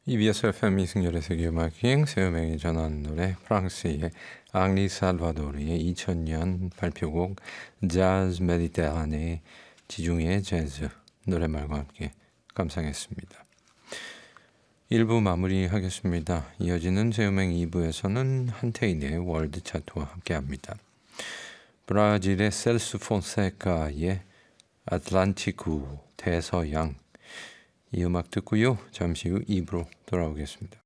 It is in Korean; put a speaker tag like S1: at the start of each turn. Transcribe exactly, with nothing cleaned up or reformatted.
S1: 이비에스 에프엠 이승열의 세계음악여행 세음행이 전하는 노래 프랑스의 앙리 살바도르의 이천 년 발표곡 자즈 메디테라네 지중해 재즈 노랫말과 함께 감상했습니다. 일 부 마무리하겠습니다. 이어지는 세음행 이 부에서는 한태인의 월드 차트와 함께합니다. 브라질의 셀수 폰세카의 아틀란티쿠 대서양 이 음악 듣고요. 잠시 후 이 부로 돌아오겠습니다.